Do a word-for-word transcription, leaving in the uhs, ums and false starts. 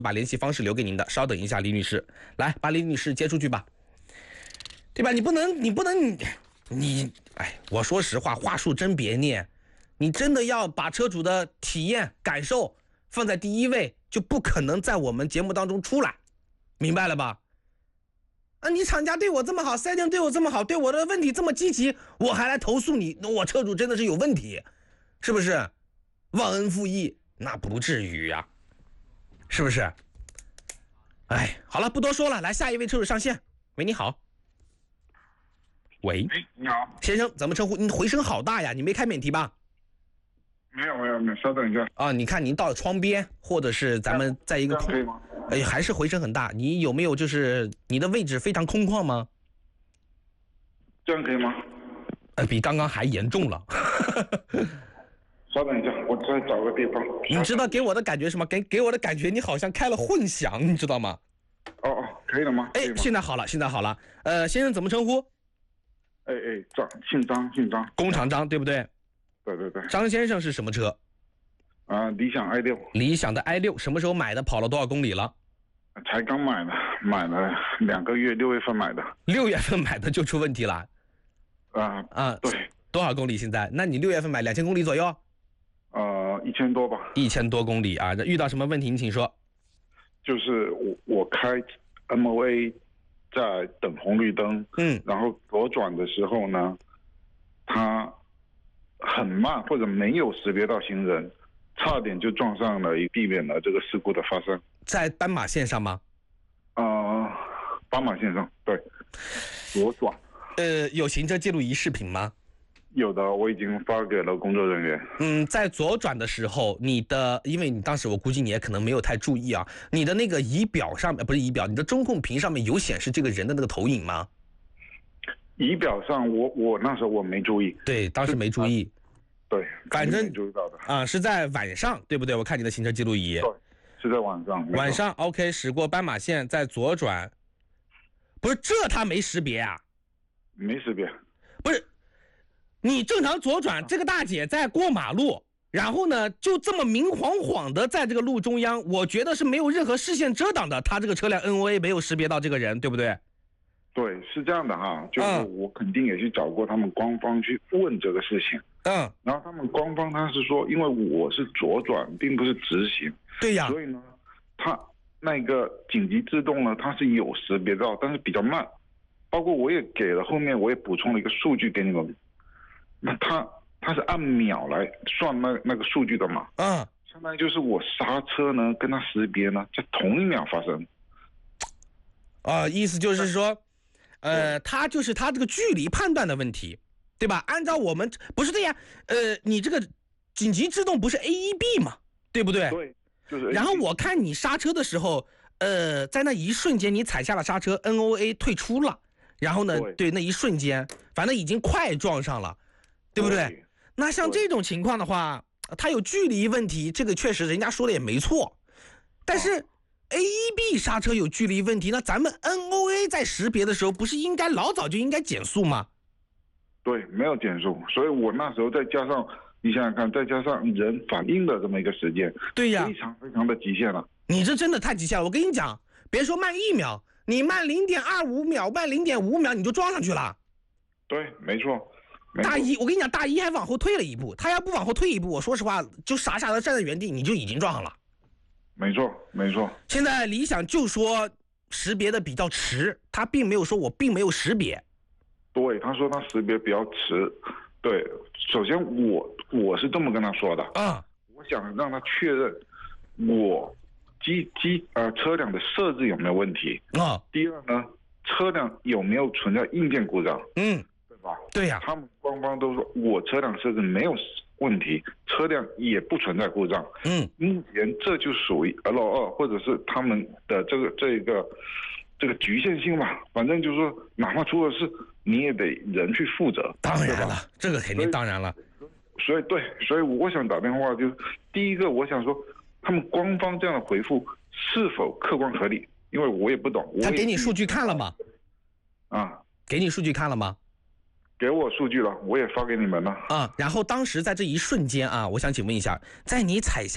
把联系方式留给您的。稍等一下，李女士，来把李女士接出去吧，对吧？你不能，你不能，你，你哎，我说实话，话术真别念，你真的要把车主的体验感受放在第一位，就不可能在我们节目当中出来，明白了吧？啊，你厂家对我这么好，四 S 店对我这么好，对我的问题这么积极，我还来投诉你，我车主真的是有问题，是不是？忘恩负义，那不至于呀、啊，是不是？哎，好了，不多说了，来下一位车主上线。喂，你好。喂， 哎，你好， 先生，怎么称呼？你回声好大呀，你没开免提吧？ 没有没有没有，稍等一下啊，你看您到窗边，或者是咱们在一个空， 可以吗？ 哎，还是回声很大。你有没有就是你的位置非常空旷吗？ 这样可以吗？ 呃，比刚刚还严重了。 稍等一下，我再找个地方。 你知道给我的感觉什么？给给我的感觉你好像开了混响，你知道吗？ 哦哦，可以了吗？ 哎，现在好了，现在好了。呃，先生怎么称呼？ 哎哎，张，姓张，姓张， 工厂张，对不对？ 对对对。 张先生是什么车？ 啊、呃，理想 i 六。 理想的 i 六，什么时候买的？跑了多少公里了？ 才刚买的，买了两个月，六月份买的。 六月份买的就出问题了。 啊、呃、 啊， 对。 多少公里现在？那你六月份买两千公里左右？ 呃，一千多吧。 一千多公里啊！遇到什么问题？你请说。 就是我我开 M O A 在等红绿灯， 嗯， 然后左转的时候呢，它很慢或者没有识别到行人，差点就撞上了，避免了这个事故的发生。 在斑马线上吗？ 呃，斑马线上，对，左转。 呃，有行车记录仪视频吗？ 有的，我已经发给了工作人员。 嗯，在左转的时候，你的，因为你当时我估计你也可能没有太注意啊，你的那个仪表上面，不是仪表，你的中控屏上面有显示这个人的那个投影吗？ 仪表上我，我我那时候我没注意。 对，当时没注意。 对， 反正没注意到的啊、呃，是在晚上，对不对？我看你的行车记录仪。 对，是在晚上。 晚上 OK， 驶过斑马线，在左转，不是这他没识别啊？ 没识别。 不是。你正常左转，这个大姐在过马路，然后呢，就这么明晃晃的在这个路中央，我觉得是没有任何视线遮挡的，他这个车辆 N O A 没有识别到这个人，对不对？ 对，是这样的哈，就是我肯定也去找过他们官方去问这个事情， 嗯， 然后他们官方他是说，因为我是左转，并不是直行， 对呀， 所以呢，他那个紧急制动呢，它是有识别到，但是比较慢，包括我也给了后面我也补充了一个数据给你们。那他他是按秒来算那那个数据的嘛？ 嗯， 相当于就是我刹车呢，跟他识别呢，在同一秒发生。 啊、呃，意思就是说，呃，他就是他这个距离判断的问题，对吧？按照我们不是这样，呃，你这个紧急制动不是 A E B 嘛，对不对？ 对，就是 A E B。 然后我看你刹车的时候，呃，在那一瞬间你踩下了刹车 ，N O A 退出了，然后呢，对, 对那一瞬间，反正已经快撞上了。对不对？对，那像这种情况的话，它有距离问题，这个确实人家说的也没错。但是 A E B 刹车有距离问题，那咱们 N O A 在识别的时候，不是应该老早就应该减速吗？ 对，没有减速，所以我那时候再加上你想想看，再加上人反应的这么一个时间， 对呀， 非常非常的极限了。 你这真的太极限了！我跟你讲，别说慢一秒，你慢零点二五秒，慢零点五秒你就撞上去了。 对，没错。 大一，我跟你讲，大一还往后退了一步，他要不往后退一步，我说实话，就傻傻的站在原地，你就已经撞上了。 没错，没错。 现在理想就说识别的比较迟，他并没有说我并没有识别。 对，他说他识别比较迟。对，首先我我是这么跟他说的啊， 我想让他确认我机机呃车辆的设置有没有问题啊。 第二呢，车辆有没有存在硬件故障？ 嗯。对呀、 啊，他们官方都说我车辆设置没有问题，车辆也不存在故障。 嗯， 目前这就属于 L 二或者是他们的这个这个这个局限性吧。反正就是说，哪怕出了事，你也得人去负责。 当然了，这个肯定当然了。 所以对，所以我想打电话就第一个，我想说他们官方这样的回复是否客观合理？因为我也不懂。 他给你数据看了吗？ 啊， 给你数据看了吗？ 给我数据了，我也发给你们了。 啊，然后当时在这一瞬间啊，我想请问一下，在你踩下